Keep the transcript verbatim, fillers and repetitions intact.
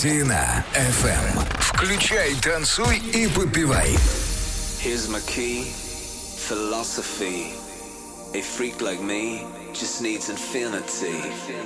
Рекорд-версии на эф эм. Включай, танцуй и попивай. Here's my key, philosophy. A freak like me just needs infinity.